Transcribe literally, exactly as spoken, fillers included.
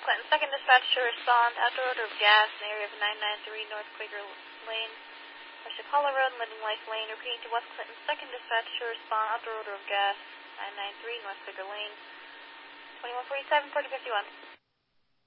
Clinton, second dispatch to respond. Outdoor odor of gas in the area of nine ninety-three North Quaker Lane, West Apollo Road, and Living Life Lane. Repeating to West Clinton, second dispatch to respond. Outdoor odor of gas, nine ninety-three North Quaker Lane, twenty-one forty-seven, forty fifty-one.